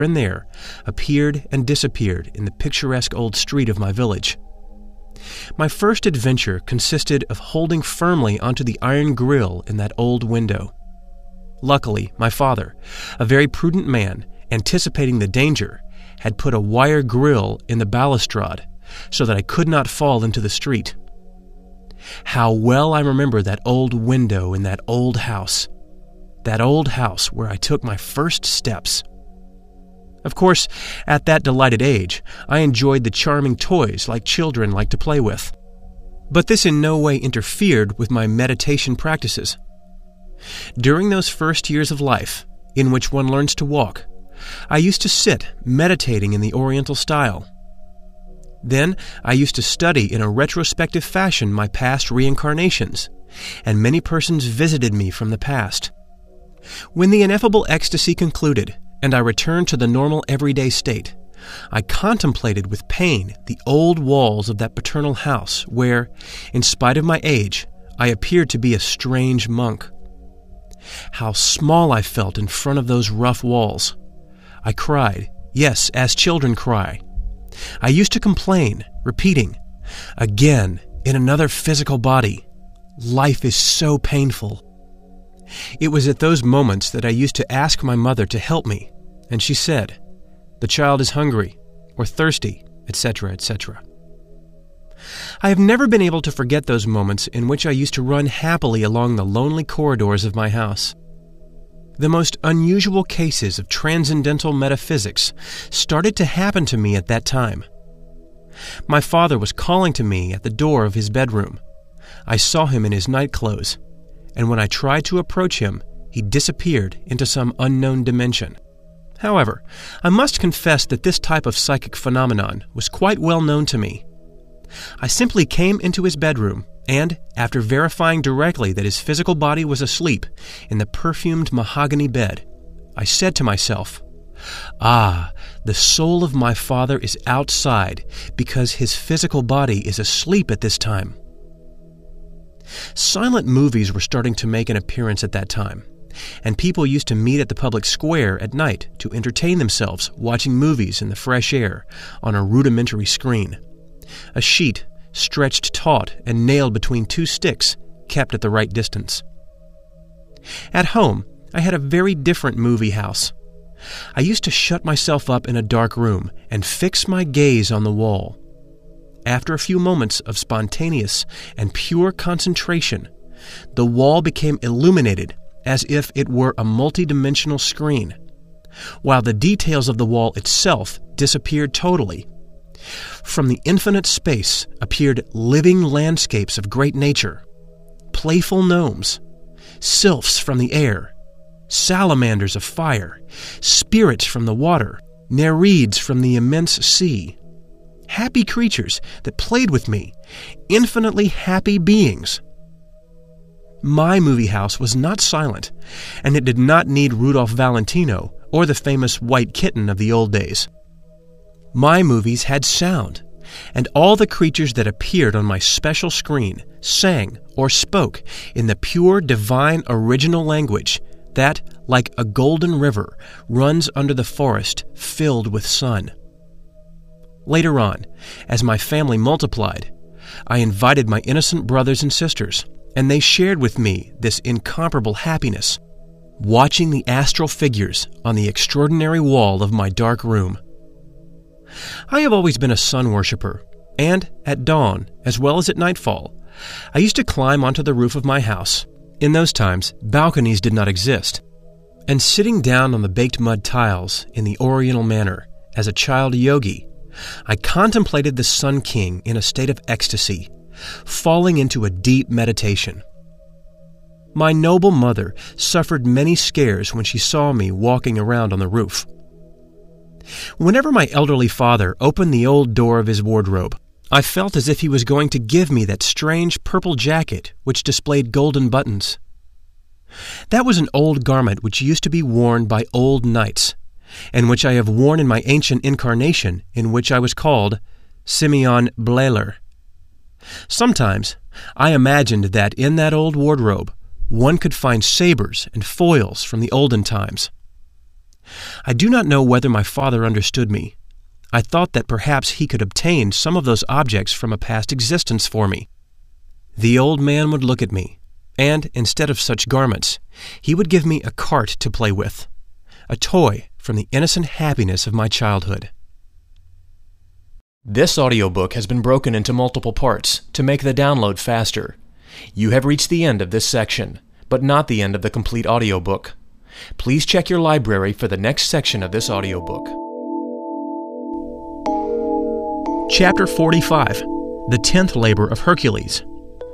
and there appeared and disappeared in the picturesque old street of my village. My first adventure consisted of holding firmly onto the iron grill in that old window. Luckily, my father, a very prudent man, anticipating the danger, had put a wire grill in the balustrade so that I could not fall into the street. How well I remember that old window in that old house where I took my first steps. Of course, at that delighted age, I enjoyed the charming toys like children like to play with. But this in no way interfered with my meditation practices. During those first years of life, in which one learns to walk, I used to sit meditating in the Oriental style. Then I used to study in a retrospective fashion my past reincarnations, and many persons visited me from the past. When the ineffable ecstasy concluded, and I returned to the normal everyday state, I contemplated with pain the old walls of that paternal house where, in spite of my age, I appeared to be a strange monk. How small I felt in front of those rough walls. I cried, yes, as children cry. I used to complain, repeating, again, in another physical body, life is so painful. It was at those moments that I used to ask my mother to help me, and she said, "The child is hungry, or thirsty, etc., etc." I have never been able to forget those moments in which I used to run happily along the lonely corridors of my house. The most unusual cases of transcendental metaphysics started to happen to me at that time. My father was calling to me at the door of his bedroom. I saw him in his night clothes, and when I tried to approach him, he disappeared into some unknown dimension. However, I must confess that this type of psychic phenomenon was quite well known to me. I simply came into his bedroom, and, after verifying directly that his physical body was asleep in the perfumed mahogany bed, I said to myself, "Ah, the soul of my father is outside because his physical body is asleep at this time." Silent movies were starting to make an appearance at that time, and people used to meet at the public square at night to entertain themselves watching movies in the fresh air on a rudimentary screen. A sheet, stretched taut and nailed between two sticks, kept at the right distance. At home, I had a very different movie house. I used to shut myself up in a dark room and fix my gaze on the wall. After a few moments of spontaneous and pure concentration, the wall became illuminated as if it were a multidimensional screen, while the details of the wall itself disappeared totally. From the infinite space appeared living landscapes of great nature, playful gnomes, sylphs from the air, salamanders of fire, spirits from the water, nereids from the immense sea, happy creatures that played with me, infinitely happy beings. My movie house was not silent, and it did not need Rudolph Valentino or the famous white kitten of the old days. My movies had sound, and all the creatures that appeared on my special screen sang or spoke in the pure divine original language that, like a golden river, runs under the forest filled with sun. Later on, as my family multiplied, I invited my innocent brothers and sisters, and they shared with me this incomparable happiness, watching the astral figures on the extraordinary wall of my dark room. I have always been a sun worshipper, and at dawn, as well as at nightfall, I used to climb onto the roof of my house. In those times, balconies did not exist, and sitting down on the baked mud tiles in the Oriental manner, as a child yogi, I contemplated the Sun King in a state of ecstasy, falling into a deep meditation. My noble mother suffered many scares when she saw me walking around on the roof. Whenever my elderly father opened the old door of his wardrobe, I felt as if he was going to give me that strange purple jacket which displayed golden buttons. That was an old garment which used to be worn by old knights, and which I have worn in my ancient incarnation, in which I was called Simeon Blailer. Sometimes I imagined that in that old wardrobe one could find sabers and foils from the olden times. I do not know whether my father understood me. I thought that perhaps he could obtain some of those objects from a past existence for me. The old man would look at me, and instead of such garments, he would give me a cart to play with, a toy from the innocent happiness of my childhood. This audiobook has been broken into multiple parts to make the download faster. You have reached the end of this section, but not the end of the complete audiobook. Please check your library for the next section of this audiobook. Chapter 45, The 10th Labor of Hercules.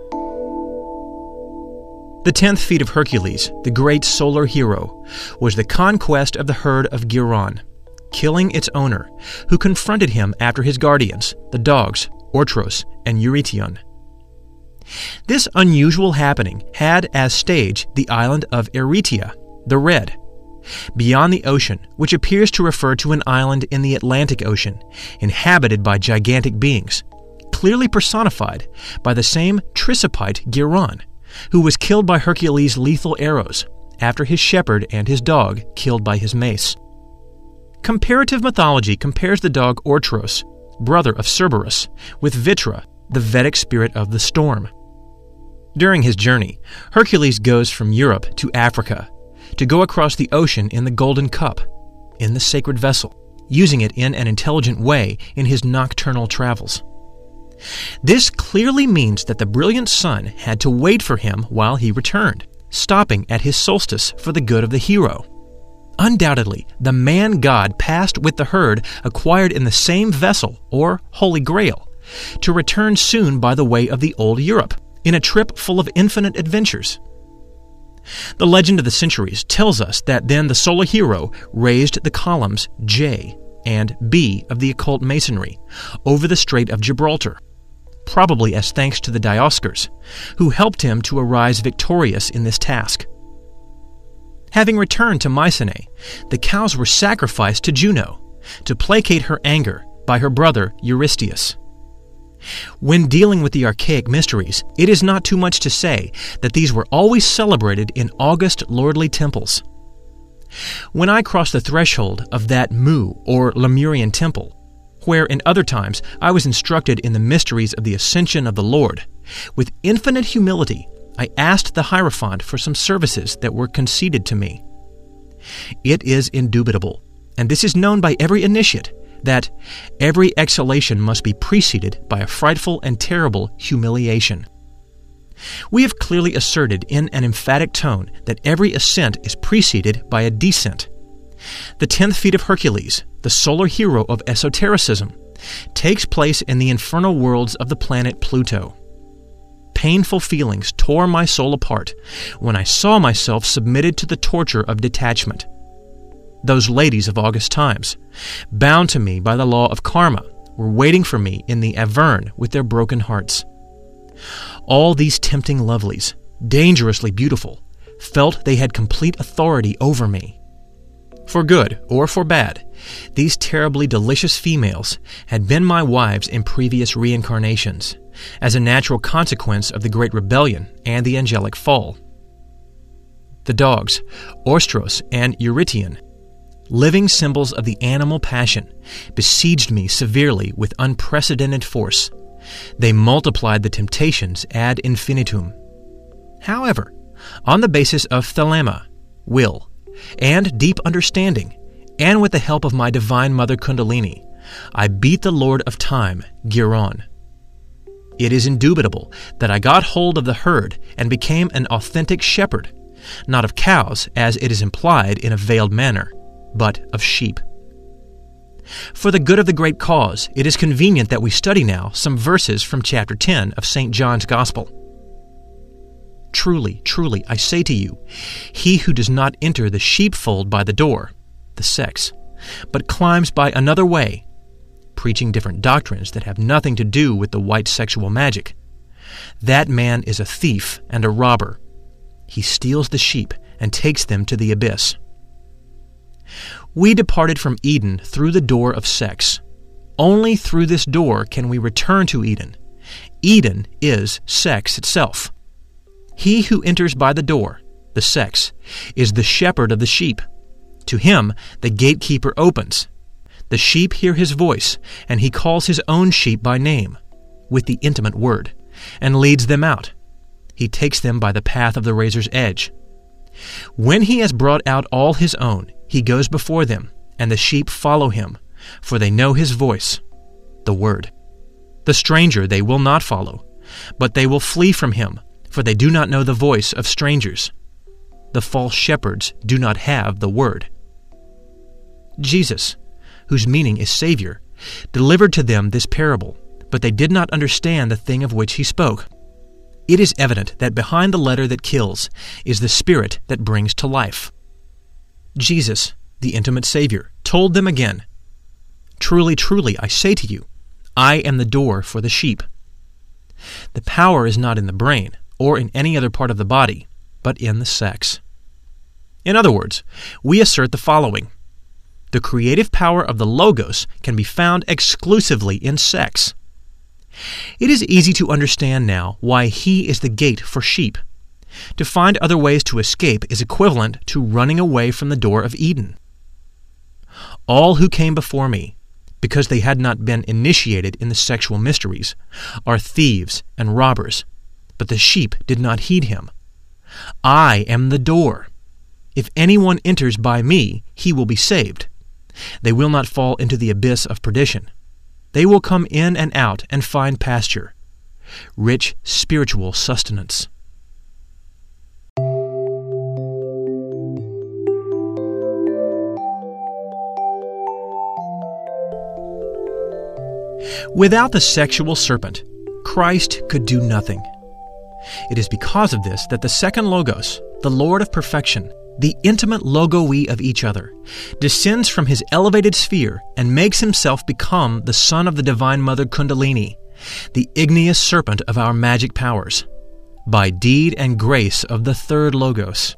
The 10th feat of Hercules, the great solar hero, was the conquest of the herd of Geron, killing its owner, who confronted him after his guardians, the dogs, Ortros and Eurytion. This unusual happening had as stage the island of Eretia, the Red, beyond the ocean, which appears to refer to an island in the Atlantic Ocean, inhabited by gigantic beings, clearly personified by the same Tricipite Geron, who was killed by Hercules' lethal arrows, after his shepherd and his dog killed by his mace. Comparative mythology compares the dog Ortros, brother of Cerberus, with Vitra, the Vedic spirit of the storm. During his journey, Hercules goes from Europe to Africa, to go across the ocean in the Golden Cup, in the sacred vessel, using it in an intelligent way in his nocturnal travels. This clearly means that the brilliant sun had to wait for him while he returned, stopping at his solstice for the good of the hero. Undoubtedly, the man-god passed with the herd acquired in the same vessel, or Holy Grail, to return soon by the way of the old Europe, in a trip full of infinite adventures. The legend of the centuries tells us that then the solar hero raised the columns J and B of the occult masonry over the Strait of Gibraltar, probably as thanks to the Dioscurs, who helped him to arise victorious in this task. Having returned to Mycenae, the cows were sacrificed to Juno to placate her anger by her brother Eurystheus. When dealing with the archaic mysteries, it is not too much to say that these were always celebrated in august lordly temples. When I crossed the threshold of that Mu or Lemurian temple, where in other times I was instructed in the mysteries of the ascension of the Lord, with infinite humility I asked the Hierophant for some services that were conceded to me. It is indubitable, and this is known by every initiate, that every exhalation must be preceded by a frightful and terrible humiliation. We have clearly asserted in an emphatic tone that every ascent is preceded by a descent. The 10th feat of Hercules, the solar hero of esotericism, takes place in the infernal worlds of the planet Pluto. Painful feelings tore my soul apart when I saw myself submitted to the torture of detachment. Those ladies of August times, bound to me by the law of karma, were waiting for me in the Avern with their broken hearts. All these tempting lovelies, dangerously beautiful, felt they had complete authority over me. For good or for bad, these terribly delicious females had been my wives in previous reincarnations, as a natural consequence of the Great Rebellion and the angelic fall. The dogs, Orstros and Eurytion, living symbols of the animal passion, besieged me severely with unprecedented force. They multiplied the temptations ad infinitum. However, on the basis of thelema, will, and deep understanding, and with the help of my divine mother Kundalini, I beat the Lord of Time, Geron. It is indubitable that I got hold of the herd and became an authentic shepherd, not of cows, as it is implied in a veiled manner, but of sheep. For the good of the great cause, it is convenient that we study now some verses from chapter 10 of St. John's Gospel. Truly, truly, I say to you, he who does not enter the sheepfold by the door, the sex, but climbs by another way, preaching different doctrines that have nothing to do with the white sexual magic, that man is a thief and a robber. He steals the sheep and takes them to the abyss. We departed from Eden through the door of sex. Only through this door can we return to Eden. Eden is sex itself. He who enters by the door, the sex, is the shepherd of the sheep. To him the gatekeeper opens. The sheep hear his voice, and he calls his own sheep by name, with the intimate word, and leads them out. He takes them by the path of the razor's edge. When he has brought out all his own, he goes before them, and the sheep follow him, for they know his voice, the word. The stranger they will not follow, but they will flee from him, for they do not know the voice of strangers. The false shepherds do not have the word. Jesus, whose meaning is Savior, delivered to them this parable, but they did not understand the thing of which he spoke. It is evident that behind the letter that kills is the Spirit that brings to life. Jesus, the intimate Savior, told them again, "Truly, truly, I say to you, I am the door for the sheep." The power is not in the brain or in any other part of the body, but in the sex. In other words, we assert the following. The creative power of the Logos can be found exclusively in sex. It is easy to understand now why he is the gate for sheep. To find other ways to escape is equivalent to running away from the door of Eden. All who came before me, because they had not been initiated in the sexual mysteries, are thieves and robbers, but the sheep did not heed him. I am the door. If anyone enters by me, he will be saved. They will not fall into the abyss of perdition. They will come in and out and find pasture, rich spiritual sustenance. Without the sexual serpent, Christ could do nothing. It is because of this that the second Logos, the Lord of perfection, the intimate Logoi of each other, descends from his elevated sphere and makes himself become the son of the Divine Mother Kundalini, the igneous serpent of our magic powers, by deed and grace of the third Logos.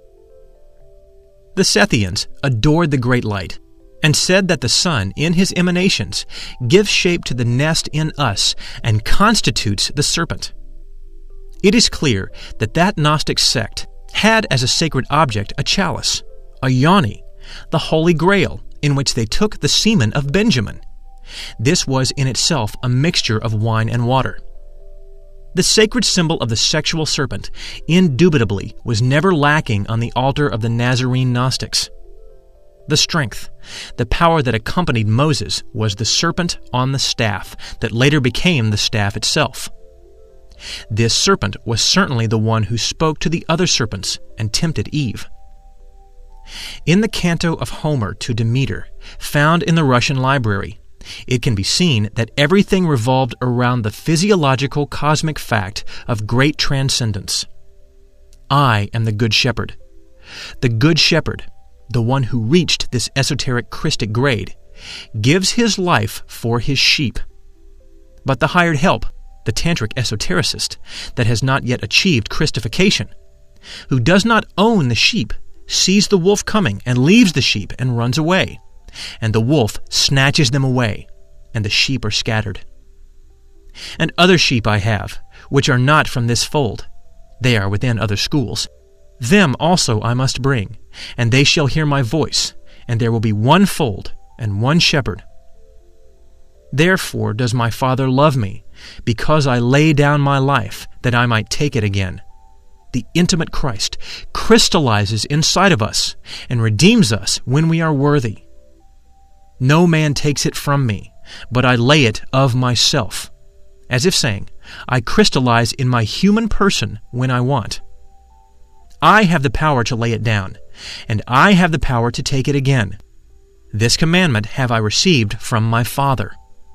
The Sethians adored the great light, and said that the sun, in his emanations, gives shape to the nest in us and constitutes the serpent. It is clear that that Gnostic sect had as a sacred object a chalice, a yoni, the Holy Grail, in which they took the semen of Benjamin. This was in itself a mixture of wine and water. The sacred symbol of the sexual serpent indubitably was never lacking on the altar of the Nazarene Gnostics. The strength, the power that accompanied Moses was the serpent on the staff that later became the staff itself. This serpent was certainly the one who spoke to the other serpents and tempted Eve. In the canto of Homer to Demeter, found in the Russian library, it can be seen that everything revolved around the physiological cosmic fact of great transcendence. I am the Good Shepherd. The Good Shepherd, the one who reached this esoteric Christic grade, gives his life for his sheep. But the hired help, the tantric esotericist that has not yet achieved Christification, who does not own the sheep, sees the wolf coming and leaves the sheep and runs away, and the wolf snatches them away, and the sheep are scattered. And other sheep I have, which are not from this fold. They are within other schools. Them also I must bring, and they shall hear my voice, and there will be one fold and one shepherd. Therefore does my Father love me, because I lay down my life, that I might take it again. The intimate Christ crystallizes inside of us and redeems us when we are worthy. No man takes it from me, but I lay it of myself, as if saying, I crystallize in my human person when I want. I have the power to lay it down, and I have the power to take it again. This commandment have I received from my Father.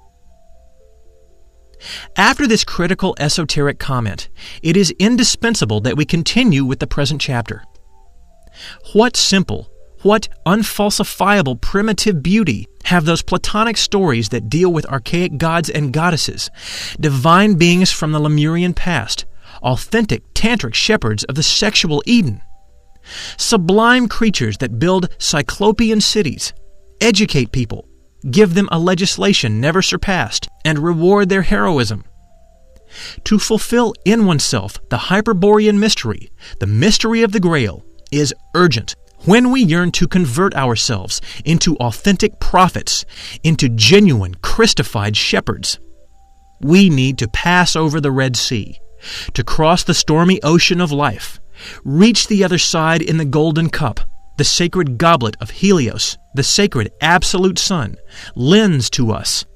After this critical esoteric comment, it is indispensable that we continue with the present chapter. What simple, what unfalsifiable primitive beauty have those Platonic stories that deal with archaic gods and goddesses, divine beings from the Lemurian past, authentic tantric shepherds of the sexual Eden, sublime creatures that build cyclopean cities, educate people, give them a legislation never surpassed, and reward their heroism. To fulfill in oneself the Hyperborean mystery, the mystery of the Grail, is urgent. When we yearn to convert ourselves into authentic prophets, into genuine Christified shepherds, we need to pass over the Red Sea, to cross the stormy ocean of life, reach the other side in the golden cup, the sacred goblet of Helios, the sacred absolute Sun, lends to us.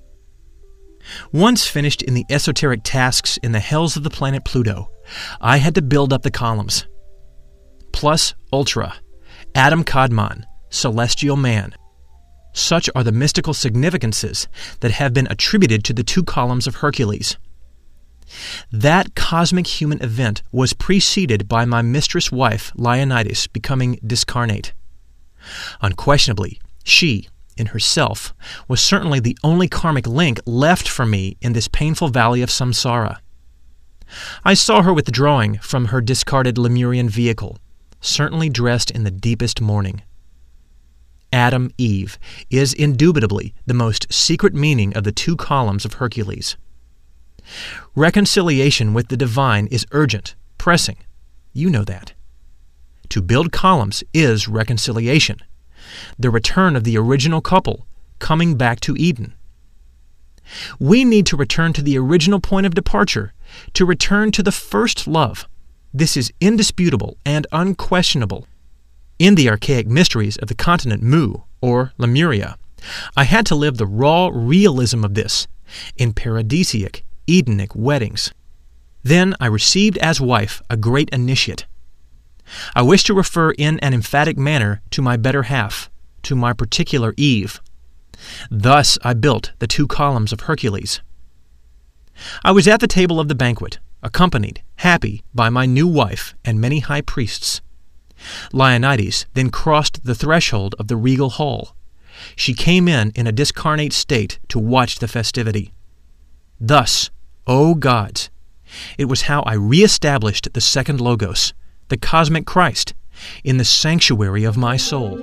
Once finished in the esoteric tasks in the hells of the planet Pluto, I had to build up the columns. Plus Ultra, Adam Kadmon, Celestial Man. Such are the mystical significances that have been attributed to the 2 columns of Hercules. That cosmic human event was preceded by my mistress wife, Leonidas, becoming discarnate. Unquestionably, she, in herself, was certainly the only karmic link left for me in this painful valley of samsara. I saw her withdrawing from her discarded Lemurian vehicle, certainly dressed in the deepest mourning. Adam, Eve, is indubitably the most secret meaning of the 2 columns of Hercules. Reconciliation with the divine is urgent, pressing. You know that. To build columns is reconciliation, the return of the original couple, coming back to Eden. We need to return to the original point of departure, to return to the first love. This is indisputable and unquestionable. In the archaic mysteries of the continent Mu, or Lemuria, I had to live the raw realism of this in paradisiac, Edenic weddings. Then I received as wife a great initiate. I wish to refer in an emphatic manner to my better half, to my particular Eve. Thus I built the 2 columns of Hercules. I was at the table of the banquet, accompanied, happy, by my new wife and many high priests. Leonidas then crossed the threshold of the regal hall. She came in a discarnate state to watch the festivity. Thus, O gods, it was how I re-established the second Logos, the cosmic Christ, in the sanctuary of my soul.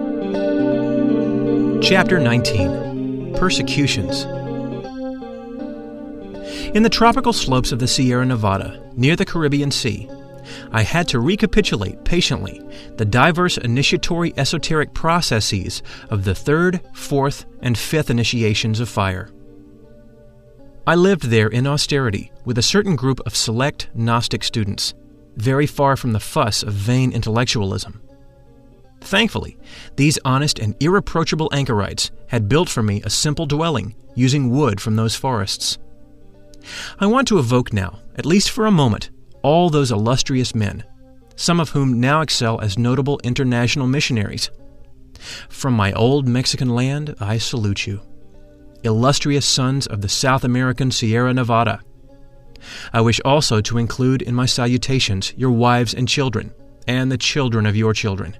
Chapter 19. Persecutions. In the tropical slopes of the Sierra Nevada, near the Caribbean Sea, I had to recapitulate patiently the diverse initiatory esoteric processes of the 3rd, 4th, and 5th initiations of fire. I lived there in austerity with a certain group of select Gnostic students, very far from the fuss of vain intellectualism. Thankfully, these honest and irreproachable anchorites had built for me a simple dwelling using wood from those forests. I want to evoke now, at least for a moment, all those illustrious men, some of whom now excel as notable international missionaries. From my old Mexican land, I salute you. Illustrious sons of the South American Sierra Nevada. I wish also to include in my salutations your wives and children, and the children of your children.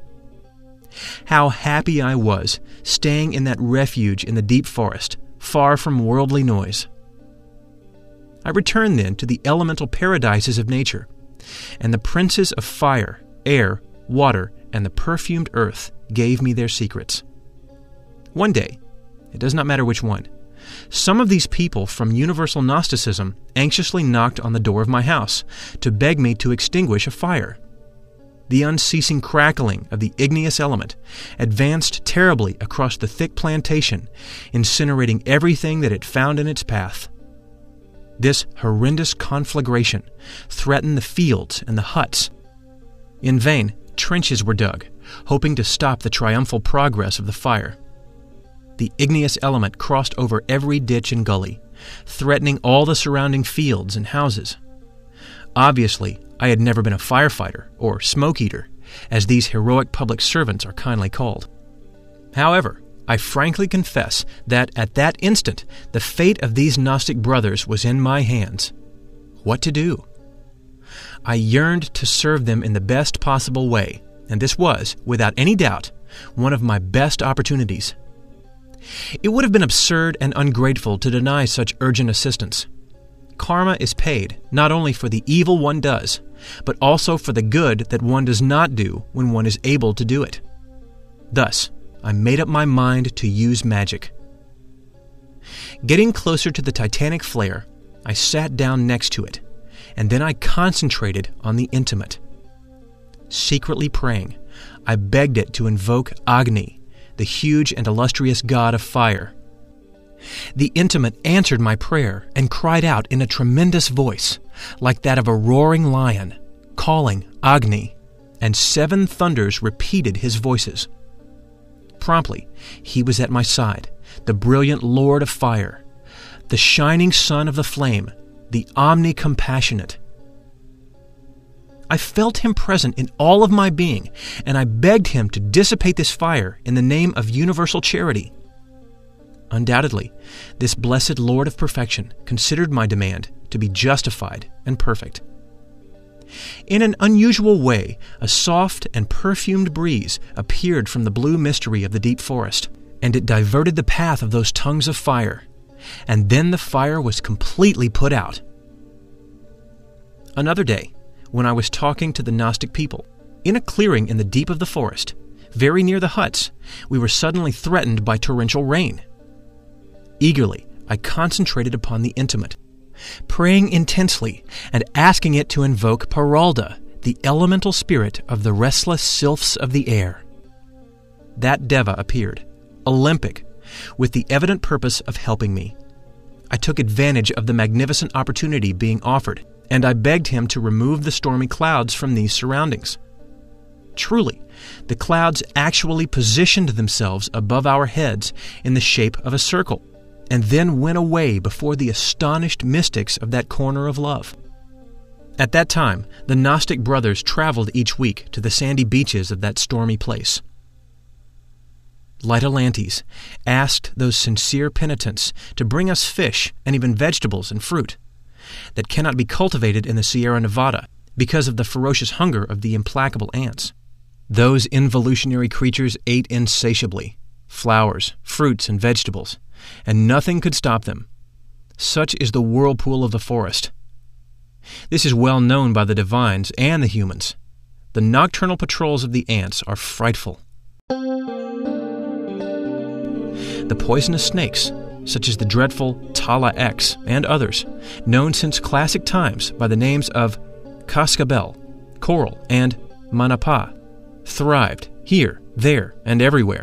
How happy I was staying in that refuge in the deep forest, far from worldly noise. I returned then to the elemental paradises of nature, and the princes of fire, air, water, and the perfumed earth gave me their secrets. One day, it does not matter which one, some of these people from universal Gnosticism anxiously knocked on the door of my house to beg me to extinguish a fire. The unceasing crackling of the igneous element advanced terribly across the thick plantation, incinerating everything that it found in its path. This horrendous conflagration threatened the fields and the huts. In vain, trenches were dug, hoping to stop the triumphal progress of the fire. The igneous element crossed over every ditch and gully, threatening all the surrounding fields and houses. Obviously, I had never been a firefighter, or smoke eater, as these heroic public servants are kindly called. However, I frankly confess that at that instant the fate of these Gnostic brothers was in my hands. What to do? I yearned to serve them in the best possible way, and this was, without any doubt, one of my best opportunities. It would have been absurd and ungrateful to deny such urgent assistance. Karma is paid not only for the evil one does, but also for the good that one does not do when one is able to do it. Thus, I made up my mind to use magic. Getting closer to the titanic flare, I sat down next to it, and then I concentrated on the intimate. Secretly praying, I begged it to invoke Agni, the huge and illustrious god of fire. The intimate answered my prayer and cried out in a tremendous voice, like that of a roaring lion, calling Agni, and 7 thunders repeated his voices. Promptly, he was at my side, the brilliant Lord of Fire, the shining Son of the Flame, the omni-compassionate. I felt him present in all of my being, and I begged him to dissipate this fire in the name of universal charity. Undoubtedly, this blessed Lord of Perfection considered my demand to be justified and perfect. In an unusual way, a soft and perfumed breeze appeared from the blue mystery of the deep forest, and it diverted the path of those tongues of fire, and then the fire was completely put out. Another day, when I was talking to the Gnostic people, in a clearing in the deep of the forest, very near the huts, we were suddenly threatened by torrential rain. Eagerly, I concentrated upon the intimate, praying intensely and asking it to invoke Paralda, the elemental spirit of the restless sylphs of the air. That Deva appeared, Olympic, with the evident purpose of helping me. I took advantage of the magnificent opportunity being offered, and I begged him to remove the stormy clouds from these surroundings. Truly, the clouds actually positioned themselves above our heads in the shape of a circle, and then went away before the astonished mystics of that corner of love. At that time, the Gnostic brothers traveled each week to the sandy beaches of that stormy place. Lytolantes asked those sincere penitents to bring us fish and even vegetables and fruit that cannot be cultivated in the Sierra Nevada because of the ferocious hunger of the implacable ants. Those involutionary creatures ate insatiably, flowers, fruits, and vegetables, and nothing could stop them. Such is the whirlpool of the forest. This is well known by the divines and the humans. The nocturnal patrols of the ants are frightful. The poisonous snakes, such as the dreadful Tala X and others, known since classic times by the names of Cascabel, Coral, and Manapa, thrived here, there, and everywhere.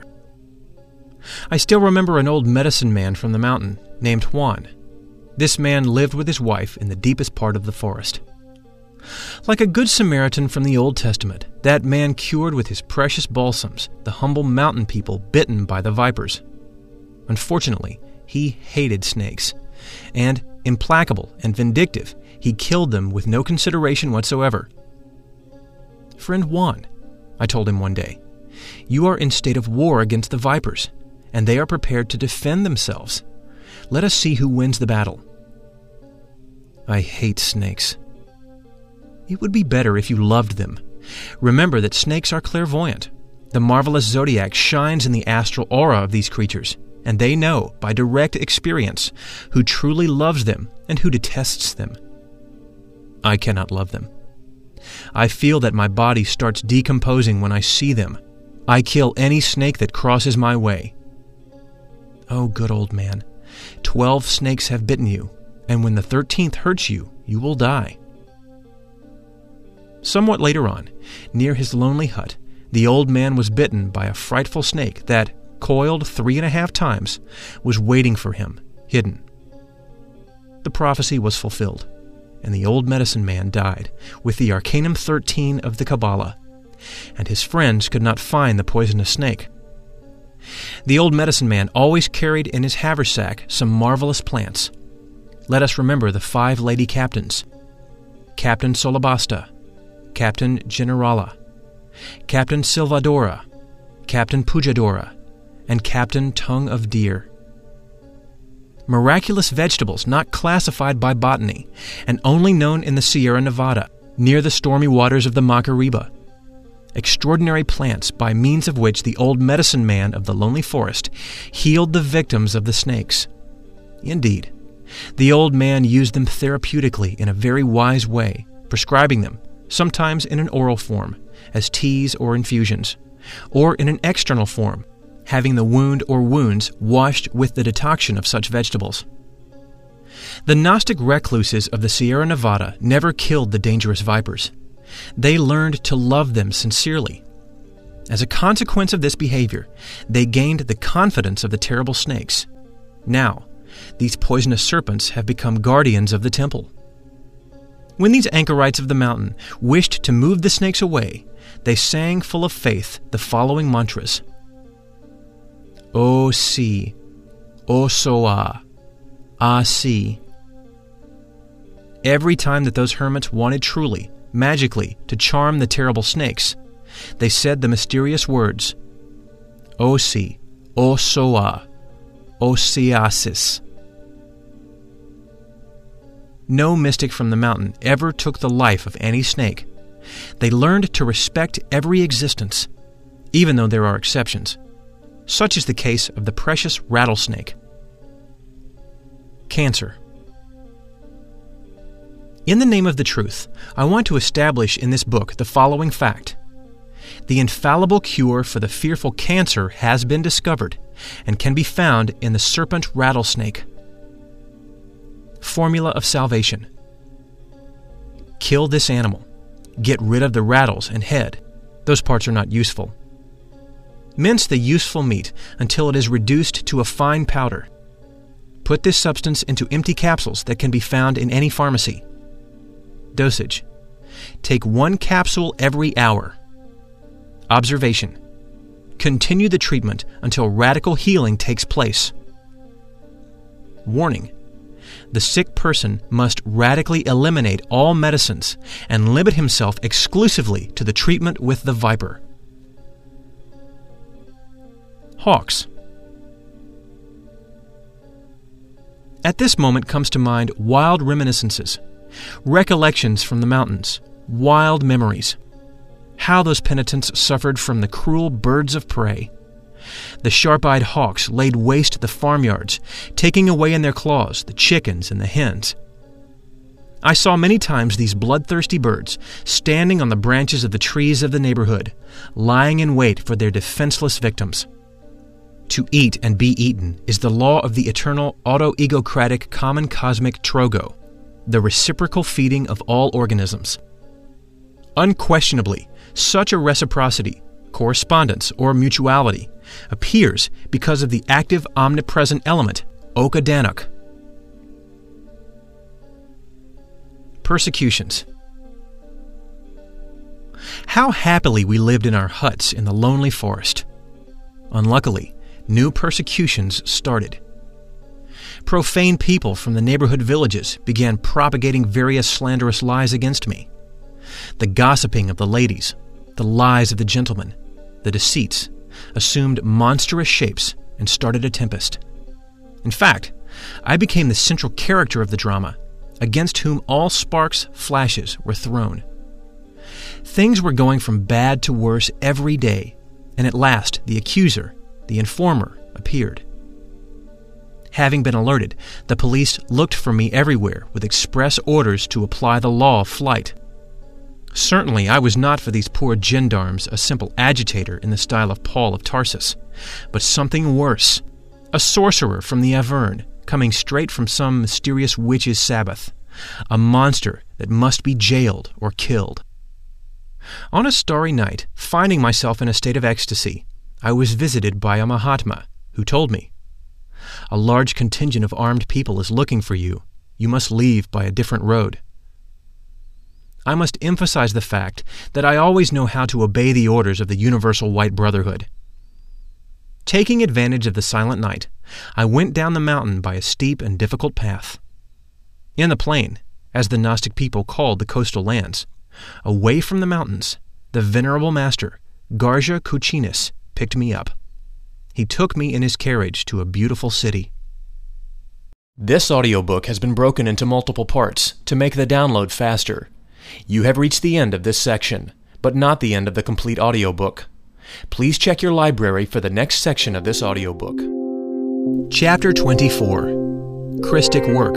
I still remember an old medicine man from the mountain named Juan. This man lived with his wife in the deepest part of the forest. Like a good Samaritan from the Old Testament, that man cured with his precious balsams the humble mountain people bitten by the vipers. Unfortunately, he hated snakes, and, implacable and vindictive, he killed them with no consideration whatsoever. "Friend Juan," I told him one day, "you are in state of war against the vipers, and they are prepared to defend themselves. Let us see who wins the battle." "I hate snakes." "It would be better if you loved them. Remember that snakes are clairvoyant. The marvelous zodiac shines in the astral aura of these creatures, and they know, by direct experience, who truly loves them and who detests them. I cannot love them. I feel that my body starts decomposing when I see them. I kill any snake that crosses my way." "Oh, good old man, 12 snakes have bitten you, and when the 13th hurts you, you will die." Somewhat later on, near his lonely hut, the old man was bitten by a frightful snake that, coiled 3.5 times, was waiting for him, hidden. The prophecy was fulfilled, and the old medicine man died with the Arcanum 13 of the Kabbalah, and his friends could not find the poisonous snake. The old medicine man always carried in his haversack some marvelous plants. Let us remember the 5 lady captains: Captain Solabasta, Captain Generala, Captain Silvadora, Captain Pujadora, and Captain Tongue of Deer. Miraculous vegetables not classified by botany, and only known in the Sierra Nevada, near the stormy waters of the Macariba. Extraordinary plants by means of which the old medicine man of the lonely forest healed the victims of the snakes. Indeed, the old man used them therapeutically in a very wise way, prescribing them, sometimes in an oral form, as teas or infusions, or in an external form, having the wound or wounds washed with the decoction of such vegetables. The Gnostic recluses of the Sierra Nevada never killed the dangerous vipers. They learned to love them sincerely. As a consequence of this behavior, they gained the confidence of the terrible snakes. Now, these poisonous serpents have become guardians of the temple. When these anchorites of the mountain wished to move the snakes away, they sang full of faith the following mantras. O Si, O Soa, Ah Si. Every time that those hermits wanted truly, magically, to charm the terrible snakes, they said the mysterious words, O Si, O Soa, O Siasis. No mystic from the mountain ever took the life of any snake. They learned to respect every existence, even though there are exceptions. Such is the case of the precious rattlesnake. Cancer. In the name of the truth, I want to establish in this book the following fact. The infallible cure for the fearful cancer has been discovered and can be found in the serpent rattlesnake. Formula of salvation. Kill this animal. Get rid of the rattles and head. Those parts are not useful. Mince the useful meat until it is reduced to a fine powder. Put this substance into empty capsules that can be found in any pharmacy. Dosage. Take 1 capsule every hour. Observation. Continue the treatment until radical healing takes place. Warning. The sick person must radically eliminate all medicines and limit himself exclusively to the treatment with the viper. Hawks. At this moment comes to mind wild reminiscences, recollections from the mountains, wild memories. How those penitents suffered from the cruel birds of prey. The sharp-eyed hawks laid waste the farmyards, taking away in their claws the chickens and the hens. I saw many times these bloodthirsty birds standing on the branches of the trees of the neighborhood, lying in wait for their defenseless victims. To eat and be eaten is the law of the eternal auto-egocratic common cosmic trogo, the reciprocal feeding of all organisms. Unquestionably, such a reciprocity, correspondence, or mutuality appears because of the active omnipresent element, Okadanuk. Persecutions. How happily we lived in our huts in the lonely forest. Unluckily, new persecutions started. Profane people from the neighborhood villages began propagating various slanderous lies against me. The gossiping of the ladies, the lies of the gentlemen, the deceits, assumed monstrous shapes and started a tempest. In fact, I became the central character of the drama, against whom all sparks, flashes were thrown. Things were going from bad to worse every day, and at last the accuser, the informer, appeared. Having been alerted, the police looked for me everywhere with express orders to apply the law of flight. Certainly I was not for these poor gendarmes a simple agitator in the style of Paul of Tarsus, but something worse, a sorcerer from the Avern, coming straight from some mysterious witch's Sabbath, a monster that must be jailed or killed. On a starry night, finding myself in a state of ecstasy, I was visited by a Mahatma, who told me, "A large contingent of armed people is looking for you. You must leave by a different road." I must emphasize the fact that I always know how to obey the orders of the Universal White Brotherhood. Taking advantage of the silent night, I went down the mountain by a steep and difficult path. In the plain, as the Gnostic people called the coastal lands, away from the mountains, the venerable master, Garja Kuchinis, picked me up. He took me in his carriage to a beautiful city. This audiobook has been broken into multiple parts to make the download faster. You have reached the end of this section, but not the end of the complete audiobook. Please check your library for the next section of this audiobook. Chapter 24. Christic Work.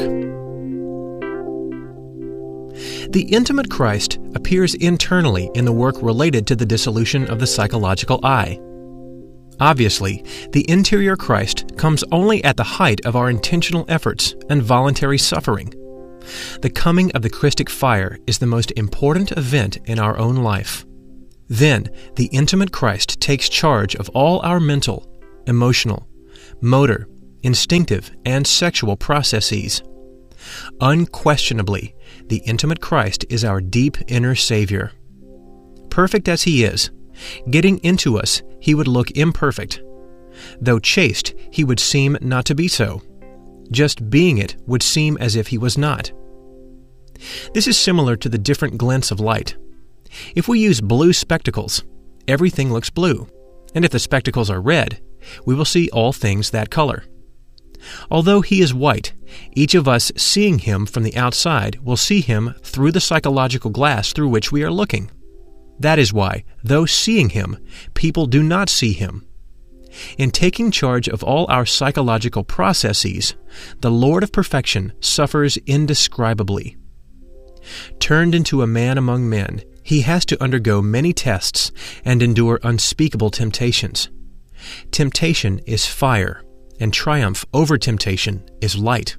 The intimate Christ appears internally in the work related to the dissolution of the psychological I. Obviously, the interior Christ comes only at the height of our intentional efforts and voluntary suffering. The coming of the Christic fire is the most important event in our own life. Then the intimate Christ takes charge of all our mental, emotional, motor, instinctive, and sexual processes. Unquestionably, the intimate Christ is our deep inner Savior. Perfect as He is, getting into us, He would look imperfect. Though chaste, He would seem not to be so. Just being it would seem as if He was not. This is similar to the different glints of light. If we use blue spectacles, everything looks blue, and if the spectacles are red, we will see all things that color. Although He is white, each of us seeing Him from the outside will see Him through the psychological glass through which we are looking. That is why, though seeing Him, people do not see Him. In taking charge of all our psychological processes, the Lord of perfection suffers indescribably. Turned into a man among men, He has to undergo many tests and endure unspeakable temptations. Temptation is fire, and triumph over temptation is light.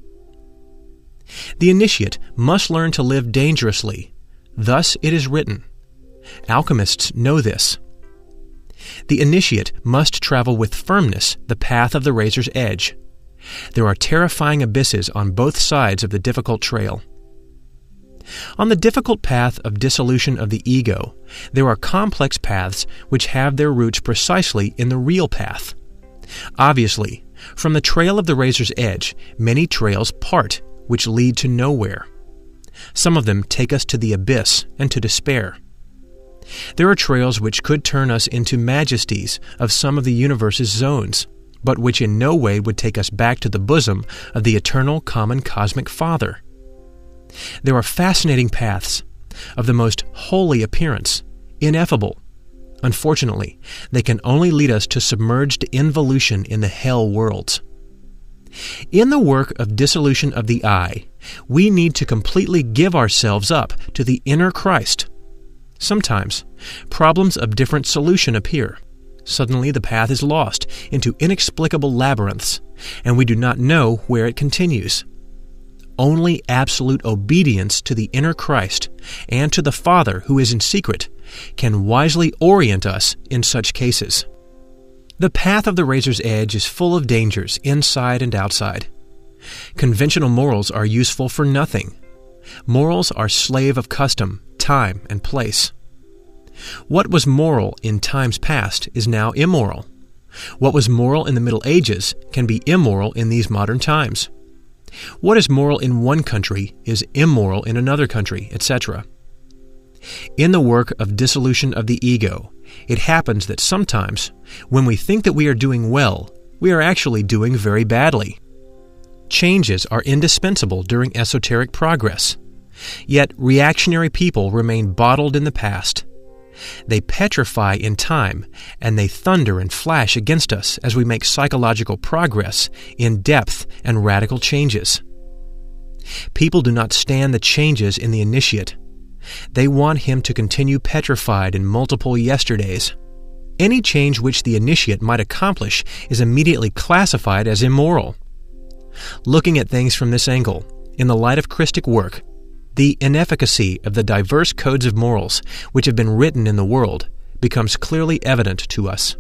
The initiate must learn to live dangerously. Thus it is written. Alchemists know this. The initiate must travel with firmness the path of the razor's edge. There are terrifying abysses on both sides of the difficult trail. On the difficult path of dissolution of the ego, there are complex paths which have their roots precisely in the real path. Obviously, from the trail of the razor's edge, many trails part, which lead to nowhere. Some of them take us to the abyss and to despair. There are trails which could turn us into majesties of some of the universe's zones, but which in no way would take us back to the bosom of the eternal common cosmic Father. There are fascinating paths of the most holy appearance, ineffable. Unfortunately, they can only lead us to submerged involution in the hell worlds. In the work of dissolution of the I, we need to completely give ourselves up to the inner Christ. Sometimes, problems of different solution appear. Suddenly the path is lost into inexplicable labyrinths, and we do not know where it continues. Only absolute obedience to the inner Christ and to the Father who is in secret can wisely orient us in such cases. The path of the razor's edge is full of dangers inside and outside. Conventional morals are useful for nothing. Morals are slave of custom, time, and place. What was moral in times past is now immoral. What was moral in the Middle Ages can be immoral in these modern times. What is moral in one country is immoral in another country, etc. In the work of dissolution of the ego, it happens that sometimes, when we think that we are doing well, we are actually doing very badly. Changes are indispensable during esoteric progress. Yet reactionary people remain bottled in the past. They petrify in time, and they thunder and flash against us as we make psychological progress in depth and radical changes. People do not stand the changes in the initiate. They want him to continue petrified in multiple yesterdays. Any change which the initiate might accomplish is immediately classified as immoral. Looking at things from this angle, in the light of Christic work, the inefficacy of the diverse codes of morals which have been written in the world becomes clearly evident to us.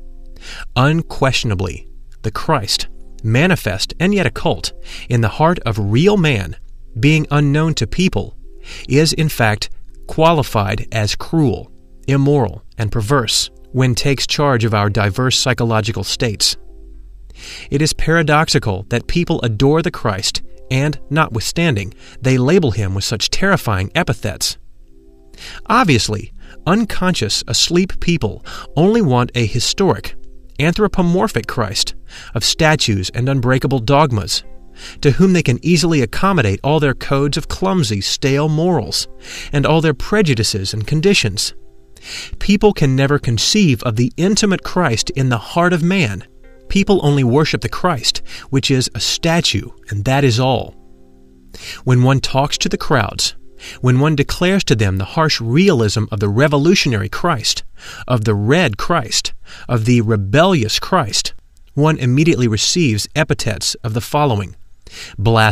Unquestionably, the Christ, manifest and yet occult, in the heart of real man, being unknown to people, is in fact qualified as cruel, immoral, and perverse when takes charge of our diverse psychological states. It is paradoxical that people adore the Christ, and, notwithstanding, they label him with such terrifying epithets. Obviously, unconscious, asleep people only want a historic, anthropomorphic Christ of statues and unbreakable dogmas, to whom they can easily accommodate all their codes of clumsy, stale morals, and all their prejudices and conditions. People can never conceive of the intimate Christ in the heart of man. People only worship the Christ, which is a statue, and that is all. When one talks to the crowds, when one declares to them the harsh realism of the revolutionary Christ, of the red Christ, of the rebellious Christ, one immediately receives epithets of the following: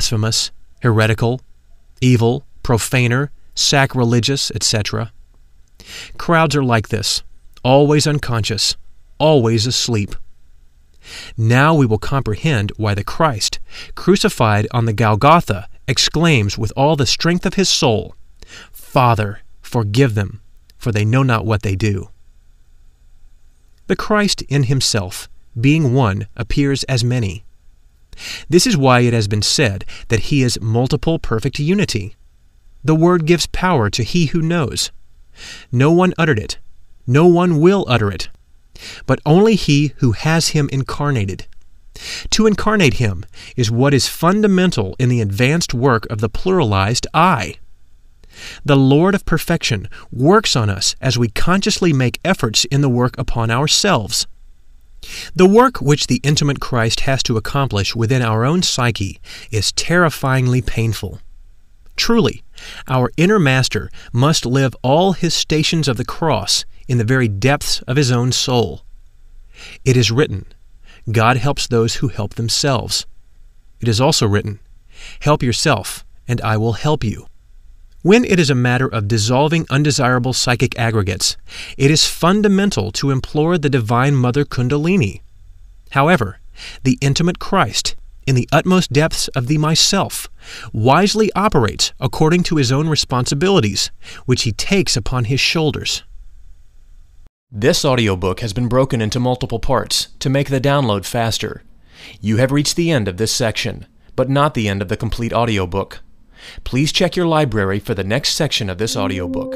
blasphemous, heretical, evil, profaner, sacrilegious, etc. Crowds are like this, always unconscious, always asleep. Now we will comprehend why the Christ, crucified on the Golgotha, exclaims with all the strength of his soul, "Father, forgive them, for they know not what they do." The Christ in himself, being one, appears as many. This is why it has been said that he is multiple perfect unity. The word gives power to he who knows. No one uttered it. No one will utter it. But only he who has him incarnated. To incarnate him is what is fundamental in the advanced work of the pluralized I. The Lord of perfection works on us as we consciously make efforts in the work upon ourselves. The work which the intimate Christ has to accomplish within our own psyche is terrifyingly painful. Truly, our inner master must live all his stations of the cross in the very depths of his own soul. It is written, God helps those who help themselves. It is also written, help yourself, and I will help you. When it is a matter of dissolving undesirable psychic aggregates, it is fundamental to implore the Divine Mother Kundalini. However, the intimate Christ, in the utmost depths of the myself, wisely operates according to his own responsibilities, which he takes upon his shoulders. This audiobook has been broken into multiple parts to make the download faster. You have reached the end of this section, but not the end of the complete audiobook. Please check your library for the next section of this audiobook.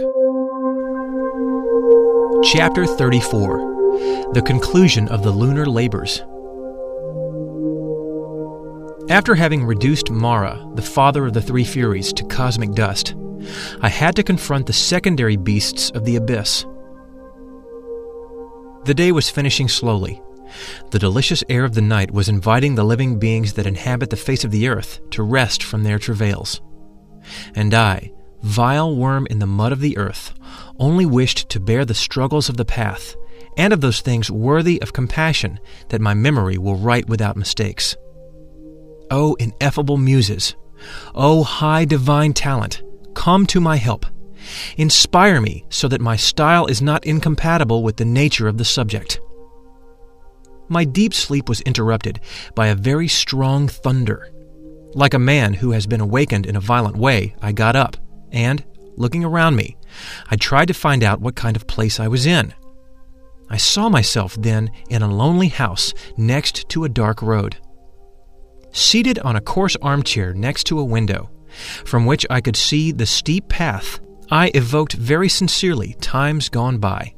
Chapter 34. The Conclusion of the Lunar Labors. After having reduced Mara, the father of the three Furies, to cosmic dust, I had to confront the secondary beasts of the abyss. The day was finishing slowly. The delicious air of the night was inviting the living beings that inhabit the face of the earth to rest from their travails. And I, vile worm in the mud of the earth, only wished to bear the struggles of the path, and of those things worthy of compassion that my memory will write without mistakes. O ineffable muses! O high divine talent! Come to my help! Inspire me so that my style is not incompatible with the nature of the subject. My deep sleep was interrupted by a very strong thunder. Like a man who has been awakened in a violent way, I got up, and, looking around me, I tried to find out what kind of place I was in. I saw myself then in a lonely house next to a dark road. Seated on a coarse armchair next to a window, from which I could see the steep path, I evoked very sincerely times gone by.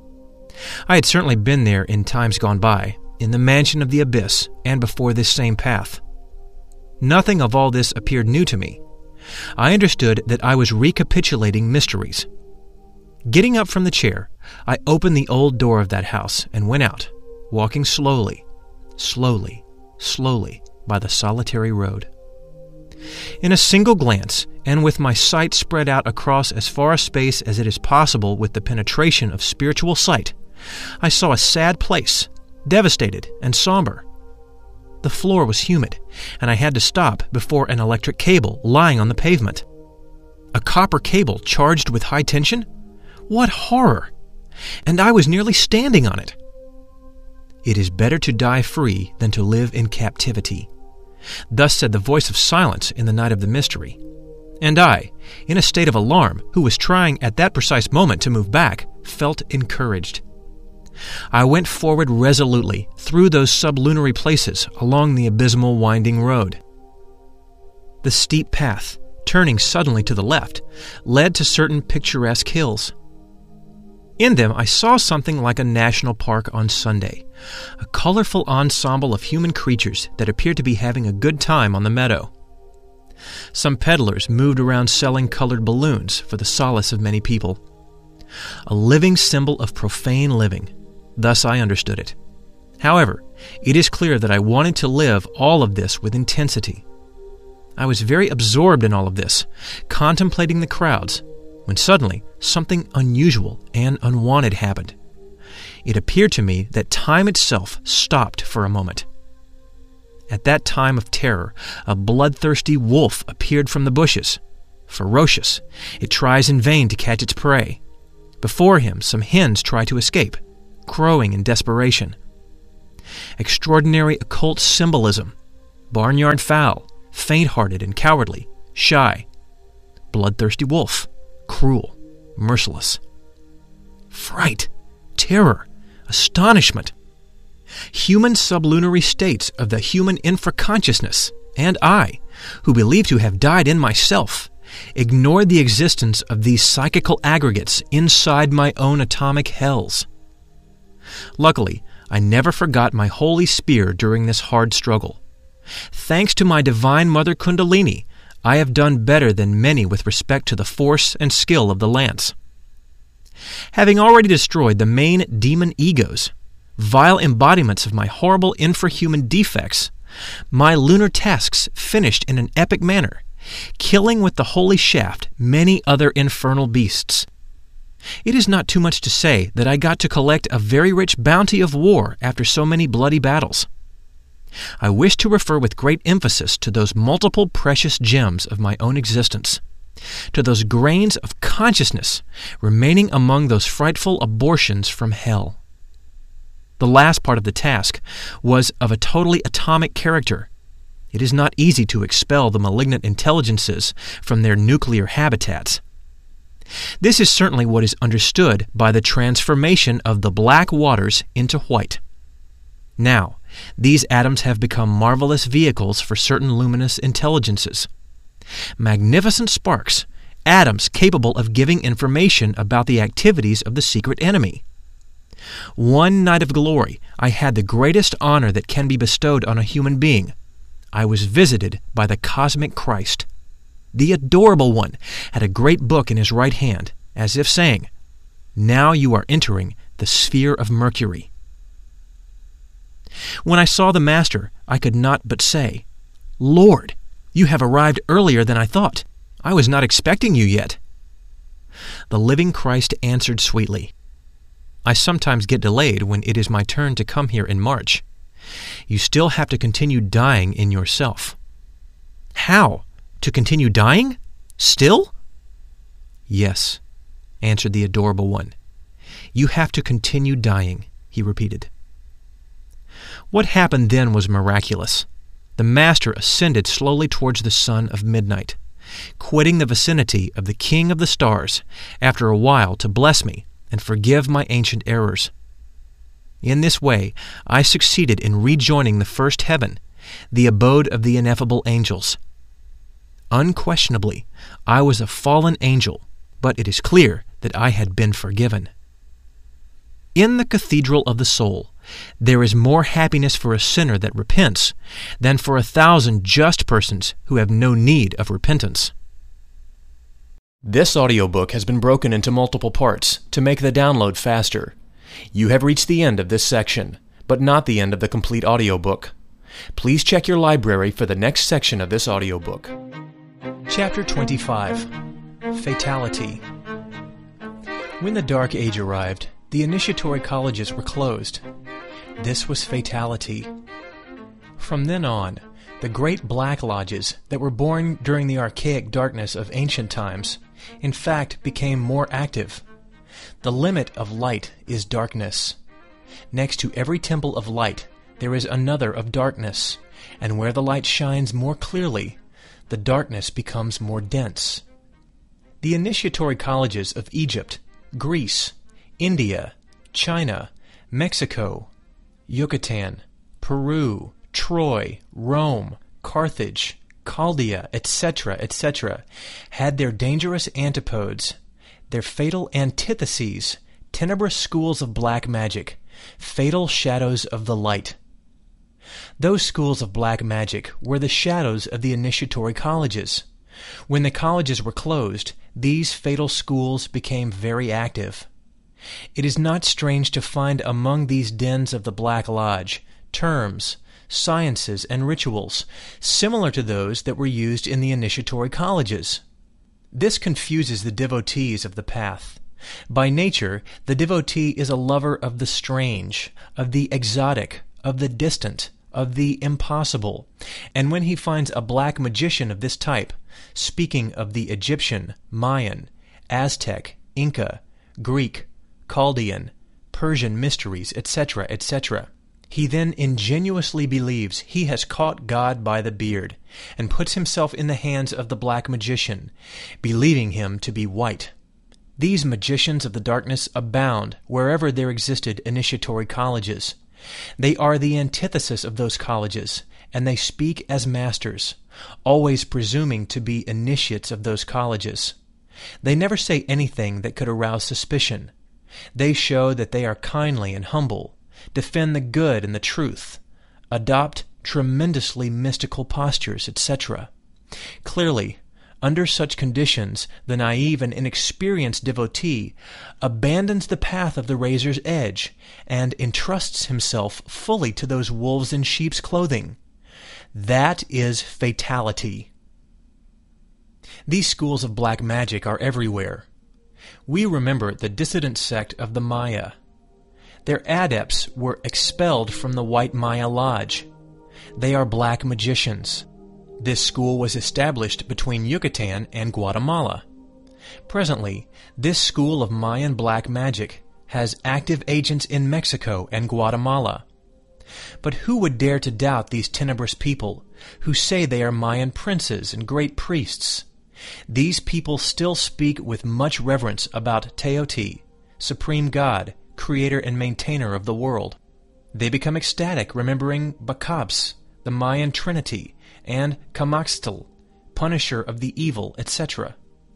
I had certainly been there in times gone by, in the mansion of the abyss, and before this same path. Nothing of all this appeared new to me. I understood that I was recapitulating mysteries. Getting up from the chair, I opened the old door of that house and went out, walking slowly, slowly, slowly by the solitary road. In a single glance, and with my sight spread out across as far a space as it is possible with the penetration of spiritual sight, I saw a sad place, devastated and somber. The floor was humid, and I had to stop before an electric cable lying on the pavement. A copper cable charged with high tension? What horror! And I was nearly standing on it. It is better to die free than to live in captivity. Thus said the voice of silence in the night of the mystery. And I, in a state of alarm, who was trying at that precise moment to move back, felt encouraged. I went forward resolutely through those sublunary places along the abysmal winding road. The steep path, turning suddenly to the left, led to certain picturesque hills. In them I saw something like a national park on Sunday, a colorful ensemble of human creatures that appeared to be having a good time on the meadow. Some peddlers moved around selling colored balloons for the solace of many people. A living symbol of profane living. Thus I understood it. However, it is clear that I wanted to live all of this with intensity. I was very absorbed in all of this, contemplating the crowds, when suddenly something unusual and unwanted happened. It appeared to me that time itself stopped for a moment. At that time of terror, a bloodthirsty wolf appeared from the bushes. Ferocious, it tries in vain to catch its prey. Before him, some hens try to escape, crowing in desperation. Extraordinary occult symbolism. Barnyard fowl, faint-hearted and cowardly, shy. Bloodthirsty wolf, cruel, merciless. Fright, terror, astonishment. Human sublunary states of the human infraconsciousness, and I, who believe to have died in myself, ignored the existence of these psychical aggregates inside my own atomic hells. Luckily, I never forgot my holy spear during this hard struggle. Thanks to my divine mother Kundalini, I have done better than many with respect to the force and skill of the lance. Having already destroyed the main demon egos, vile embodiments of my horrible infrahuman defects, my lunar tasks finished in an epic manner, killing with the holy shaft many other infernal beasts. It is not too much to say that I got to collect a very rich bounty of war after so many bloody battles. I wish to refer with great emphasis to those multiple precious gems of my own existence, to those grains of consciousness remaining among those frightful abortions from hell. The last part of the task was of a totally atomic character. It is not easy to expel the malignant intelligences from their nuclear habitats. This is certainly what is understood by the transformation of the black waters into white. Now, these atoms have become marvelous vehicles for certain luminous intelligences. Magnificent sparks, atoms capable of giving information about the activities of the secret enemy. One night of glory, I had the greatest honor that can be bestowed on a human being. I was visited by the cosmic Christ. The adorable one had a great book in his right hand, as if saying, "Now you are entering the sphere of Mercury." When I saw the Master, I could not but say, "Lord, you have arrived earlier than I thought. I was not expecting you yet." The living Christ answered sweetly, "I sometimes get delayed when it is my turn to come here in March. You still have to continue dying in yourself." "How? To continue dying? Still?" "Yes," answered the adorable one. "You have to continue dying," he repeated. What happened then was miraculous. The Master ascended slowly towards the sun of midnight, quitting the vicinity of the King of the Stars after a while to bless me and forgive my ancient errors. In this way, I succeeded in rejoining the first heaven, the abode of the ineffable angels. Unquestionably, I was a fallen angel, but it is clear that I had been forgiven. In the cathedral of the soul, there is more happiness for a sinner that repents than for 1,000 just persons who have no need of repentance. This audiobook has been broken into multiple parts to make the download faster. You have reached the end of this section, but not the end of the complete audiobook. Please check your library for the next section of this audiobook. Chapter 25. Fatality. When the Dark Age arrived, the initiatory colleges were closed. This was fatality. From then on, the great black lodges that were born during the archaic darkness of ancient times, in fact, became more active. The limit of light is darkness. Next to every temple of light, there is another of darkness, and where the light shines more clearly, the darkness becomes more dense. The initiatory colleges of Egypt, Greece, India, China, Mexico, Yucatan, Peru, Troy, Rome, Carthage, Chaldea, etc., etc., had their dangerous antipodes, their fatal antitheses, tenebrous schools of black magic, fatal shadows of the light. Those schools of black magic were the shadows of the initiatory colleges. When the colleges were closed, these fatal schools became very active. It is not strange to find among these dens of the Black Lodge terms, sciences, and rituals similar to those that were used in the initiatory colleges. This confuses the devotees of the path. By nature, the devotee is a lover of the strange, of the exotic, of the distant, of the impossible, and when he finds a black magician of this type, speaking of the Egyptian, Mayan, Aztec, Inca, Greek, Chaldean, Persian mysteries, etc., etc. He then ingenuously believes he has caught God by the beard, and puts himself in the hands of the black magician, believing him to be white. These magicians of the darkness abound wherever there existed initiatory colleges. They are the antithesis of those colleges, and they speak as masters, always presuming to be initiates of those colleges. They never say anything that could arouse suspicion. They show that they are kindly and humble, defend the good and the truth, adopt tremendously mystical postures, etc. Clearly, under such conditions, the naive and inexperienced devotee abandons the path of the razor's edge and entrusts himself fully to those wolves in sheep's clothing. That is fatality. These schools of black magic are everywhere. We remember the dissident sect of the Maya. Their adepts were expelled from the White Maya Lodge. They are black magicians. This school was established between Yucatan and Guatemala. Presently, this school of Mayan black magic has active agents in Mexico and Guatemala. But who would dare to doubt these tenebrous people who say they are Mayan princes and great priests? These people still speak with much reverence about Teoti, supreme God, creator and maintainer of the world. They become ecstatic remembering Bacabs, the Mayan trinity, and Camaxtl, punisher of the evil, etc.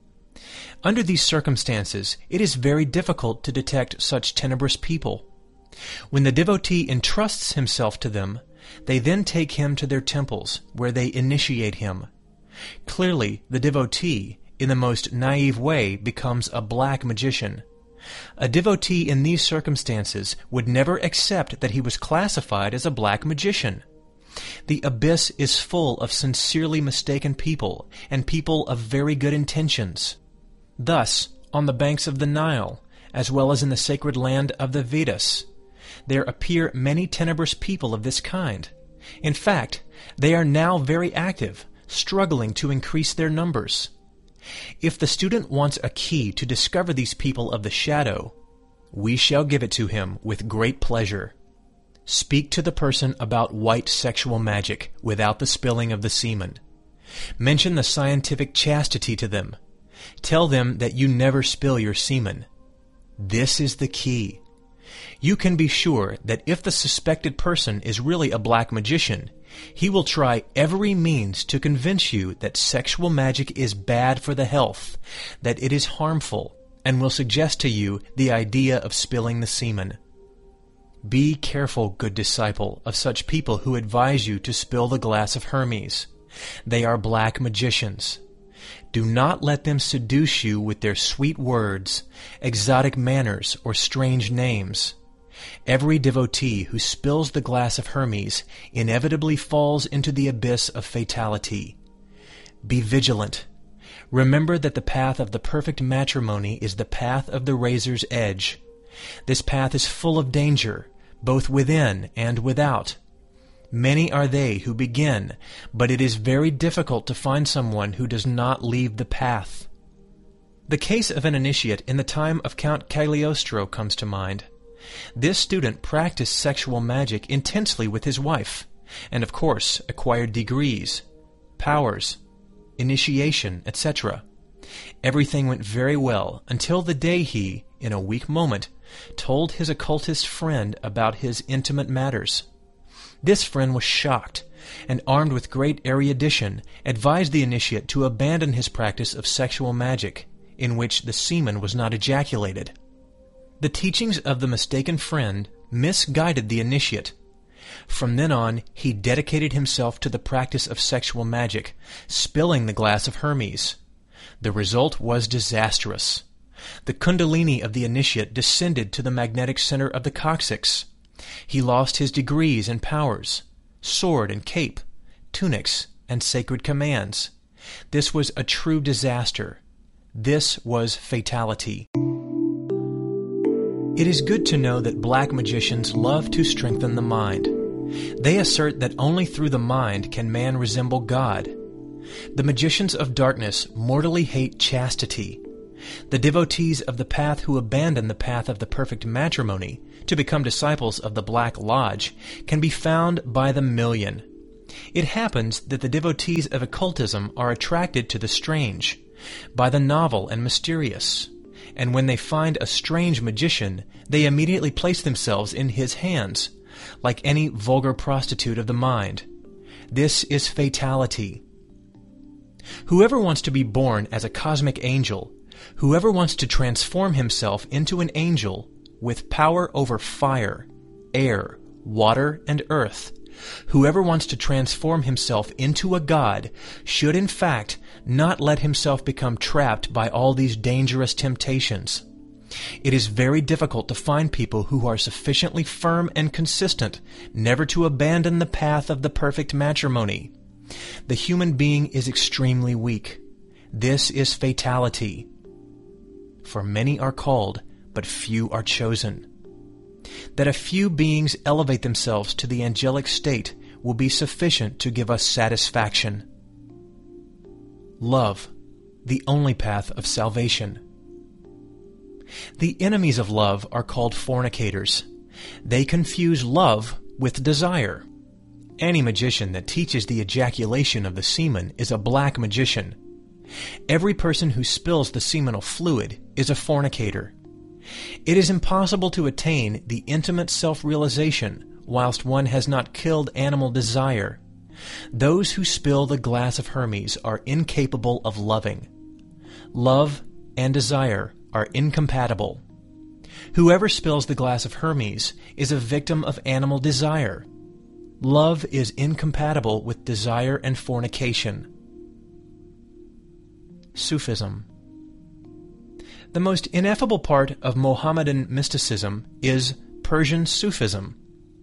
Under these circumstances, it is very difficult to detect such tenebrous people. When the devotee entrusts himself to them, they then take him to their temples, where they initiate him. Clearly, the devotee, in the most naive way, becomes a black magician. A devotee in these circumstances would never accept that he was classified as a black magician. The abyss is full of sincerely mistaken people, and people of very good intentions. Thus, on the banks of the Nile, as well as in the sacred land of the Vedas, there appear many tenebrous people of this kind. In fact, they are now very active, struggling to increase their numbers. If the student wants a key to discover these people of the shadow, we shall give it to him with great pleasure. Speak to the person about white sexual magic without the spilling of the semen. Mention the scientific chastity to them. Tell them that you never spill your semen. This is the key. You can be sure that if the suspected person is really a black magician, he will try every means to convince you that sexual magic is bad for the health, that it is harmful, and will suggest to you the idea of spilling the semen. Be careful, good disciple, of such people who advise you to spill the glass of Hermes. They are black magicians. Do not let them seduce you with their sweet words, exotic manners, or strange names. Every devotee who spills the glass of Hermes inevitably falls into the abyss of fatality. Be vigilant. Remember that the path of the perfect matrimony is the path of the razor's edge. This path is full of danger, both within and without. Many are they who begin, but it is very difficult to find someone who does not leave the path. The case of an initiate in the time of Count Cagliostro comes to mind. This student practiced sexual magic intensely with his wife, and of course acquired degrees, powers, initiation, etc. Everything went very well until the day he, in a weak moment, told his occultist friend about his intimate matters. This friend was shocked, and armed with great erudition, advised the initiate to abandon his practice of sexual magic, in which the semen was not ejaculated. The teachings of the mistaken friend misguided the initiate. From then on, he dedicated himself to the practice of sexual magic, spilling the glass of Hermes. The result was disastrous. The kundalini of the initiate descended to the magnetic center of the coccyx. He lost his degrees and powers, sword and cape, tunics and sacred commands. This was a true disaster. This was fatality. It is good to know that black magicians love to strengthen the mind. They assert that only through the mind can man resemble God. The magicians of darkness mortally hate chastity. The devotees of the path who abandon the path of the perfect matrimony to become disciples of the Black Lodge can be found by the million. It happens that the devotees of occultism are attracted to the strange, by the novel and mysterious, and when they find a strange magician, they immediately place themselves in his hands, like any vulgar prostitute of the mind. This is fatality. Whoever wants to be born as a cosmic angel, whoever wants to transform himself into an angel with power over fire, air, water, and earth, whoever wants to transform himself into a god should in fact not let himself become trapped by all these dangerous temptations. It is very difficult to find people who are sufficiently firm and consistent never to abandon the path of the perfect matrimony. The human being is extremely weak. This is fatality. For many are called, but few are chosen. That a few beings elevate themselves to the angelic state will be sufficient to give us satisfaction. Love, the only path of salvation. The enemies of love are called fornicators. They confuse love with desire. Any magician that teaches the ejaculation of the semen is a black magician. Every person who spills the seminal fluid is a fornicator. It is impossible to attain the intimate self-realization whilst one has not killed animal desire. Those who spill the glass of Hermes are incapable of loving. Love and desire are incompatible. Whoever spills the glass of Hermes is a victim of animal desire. Love is incompatible with desire and fornication. Sufism. The most ineffable part of Mohammedan mysticism is Persian Sufism.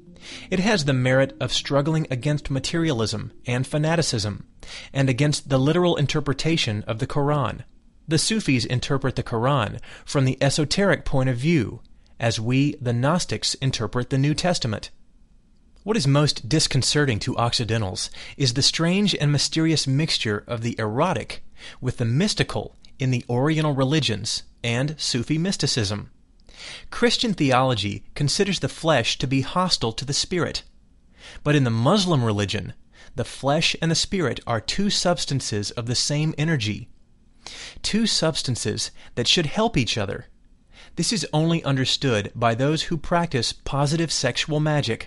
It has the merit of struggling against materialism and fanaticism, and against the literal interpretation of the Quran. The Sufis interpret the Quran from the esoteric point of view, as we, the Gnostics, interpret the New Testament. What is most disconcerting to Occidentals is the strange and mysterious mixture of the erotic with the mystical in the Oriental religions and Sufi mysticism. Christian theology considers the flesh to be hostile to the spirit. But in the Muslim religion, the flesh and the spirit are two substances of the same energy. Two substances that should help each other. This is only understood by those who practice positive sexual magic.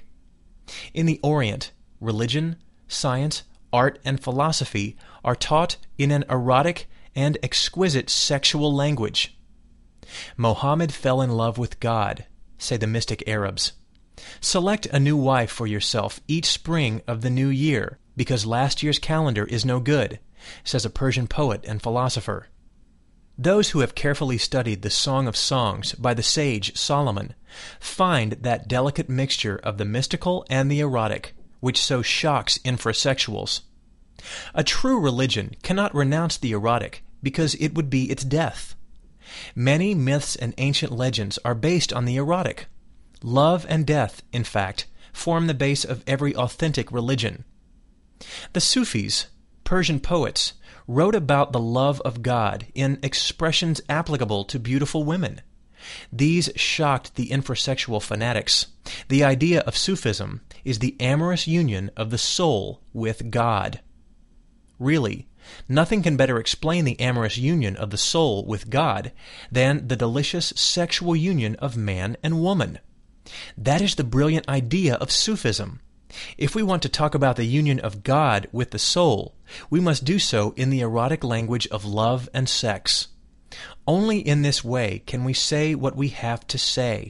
In the Orient, religion, science, art, and philosophy are taught in an erotic and exquisite sexual language. Mohammed fell in love with God, say the mystic Arabs. Select a new wife for yourself each spring of the new year, because last year's calendar is no good, says a Persian poet and philosopher. Those who have carefully studied the Song of Songs by the sage Solomon find that delicate mixture of the mystical and the erotic, which so shocks infrasexuals. A true religion cannot renounce the erotic because it would be its death. Many myths and ancient legends are based on the erotic. Love and death, in fact, form the base of every authentic religion. The Sufis, Persian poets, wrote about the love of God in expressions applicable to beautiful women. These shocked the infrasexual fanatics. The idea of Sufism is the amorous union of the soul with God. Really, nothing can better explain the amorous union of the soul with God than the delicious sexual union of man and woman. That is the brilliant idea of Sufism. If we want to talk about the union of God with the soul, we must do so in the erotic language of love and sex. Only in this way can we say what we have to say.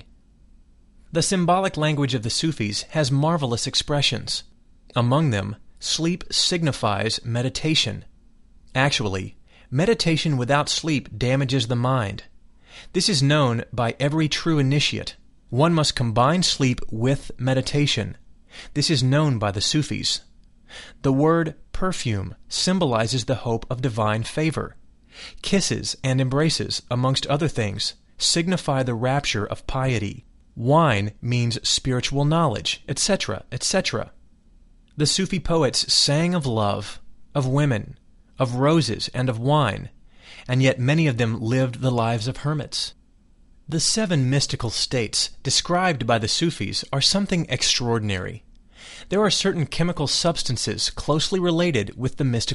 The symbolic language of the Sufis has marvelous expressions. Among them, sleep signifies meditation. Actually, meditation without sleep damages the mind. This is known by every true initiate. One must combine sleep with meditation. This is known by the Sufis. The word perfume symbolizes the hope of divine favor. Kisses and embraces, amongst other things, signify the rapture of piety. Wine means spiritual knowledge, etc., etc. The Sufi poets sang of love, of women, of roses, and of wine, and yet many of them lived the lives of hermits. The 7 mystical states described by the Sufis are something extraordinary. There are certain chemical substances closely related with the mystical